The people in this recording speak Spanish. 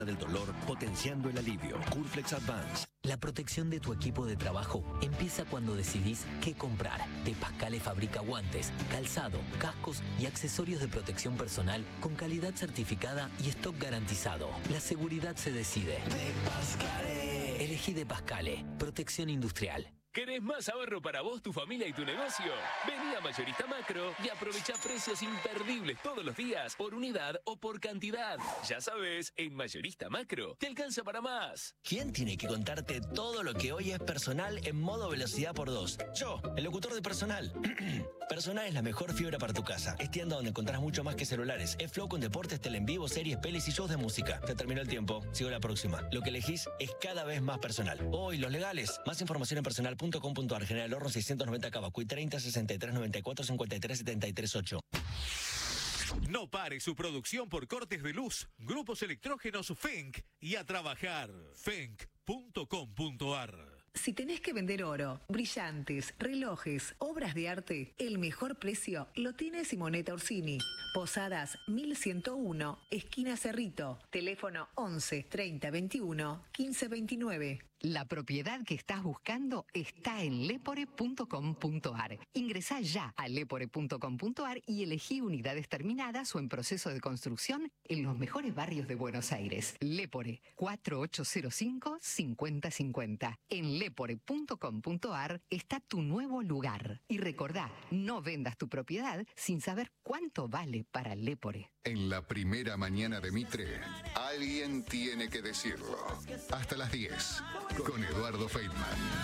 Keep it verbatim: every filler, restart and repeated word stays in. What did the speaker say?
del dolor, potenciando el alivio. Curflex Advance. La protección de tu equipo de trabajo empieza cuando decidís qué comprar. De Pascale fabrica guantes, calzado, cascos y accesorios de protección personal con calidad certificada y stock garantizado. La seguridad se decide. De Pascale. Elegí De Pascale. Protección industrial. ¿Querés más ahorro para vos, tu familia y tu negocio? Vení a Mayorista Macro y aprovecha precios imperdibles todos los días, por unidad o por cantidad. Ya sabes, en Mayorista Macro te alcanza para más. ¿Quién tiene que contarte todo lo que hoy es Personal en modo velocidad por dos? Yo, el locutor de Personal. Personal es la mejor fibra para tu casa. Es tienda donde encontrás mucho más que celulares. Es Flow con deportes, tele en vivo, series, pelis y shows de música. Se terminó el tiempo. Sigo la próxima. Lo que elegís es cada vez más personal. Hoy, los legales. Más información en personal punto com punto ar. General Horno seiscientos noventa Cabacuy treinta sesenta y tres noventa y cuatro cincuenta y tres setenta y tres ocho. No pare su producción por cortes de luz. Grupos electrógenos Fenk y a trabajar. Fenk punto com punto ar. Si tenés que vender oro, brillantes, relojes, obras de arte, el mejor precio lo tiene Simonetta Orsini. Posadas mil ciento uno, esquina Cerrito. Teléfono once treinta veintiuno quince veintinueve. La propiedad que estás buscando está en lepore punto com punto ar. Ingresá ya a lepore punto com punto ar y elegí unidades terminadas o en proceso de construcción en los mejores barrios de Buenos Aires. Lepore, cuatro ocho cero cinco, cinco cero cinco cero. En lepore punto com punto ar está tu nuevo lugar. Y recordá, no vendas tu propiedad sin saber cuánto vale para Lepore. En la primera mañana de Mitre, alguien tiene que decirlo. Hasta las diez, con Eduardo Feitman.